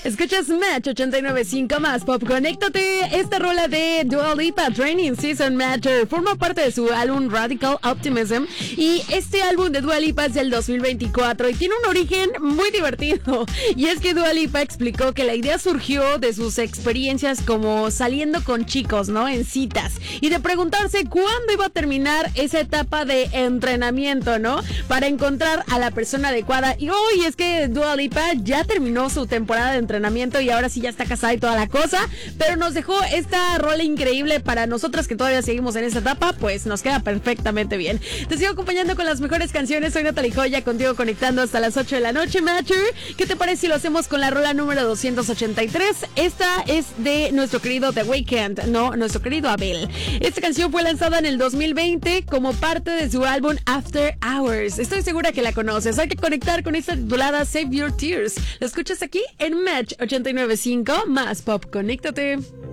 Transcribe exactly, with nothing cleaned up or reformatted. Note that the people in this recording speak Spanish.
Escuchas Match ochenta y nueve punto cinco más Pop. Conéctate. Esta rola de Dua Lipa, Training Season Matter, forma parte de su álbum Radical Optimism. Y este álbum de Dua Lipa es del dos mil veinticuatro y tiene un origen muy divertido. Y es que Dua Lipa explicó que la idea surgió de sus experiencias como saliendo con chicos, ¿no? En citas. Y de preguntarse cuándo iba a terminar esa etapa de entrenamiento, ¿no? Para encontrar a la persona adecuada. Y hoy es que Dua Lipa ya terminó su temporada de entrenamiento y ahora sí ya está casada y toda la cosa, pero nos dejó esta rola increíble para nosotros que todavía seguimos en esta etapa, pues nos queda perfectamente bien. Te sigo acompañando con las mejores canciones. Soy Natalie Joya, contigo conectando hasta las ocho de la noche, Matcher. ¿Qué te parece si lo hacemos con la rola número doscientos ochenta y tres? Esta es de nuestro querido The Weeknd, no, nuestro querido Abel. Esta canción fue lanzada en el dos mil veinte como parte de su álbum After Hours. Estoy segura que la conoces. Hay que conectar con esta titulada Save Your Tears. La escuchas aquí en Match ochenta y nueve punto cinco más Pop. Conéctate.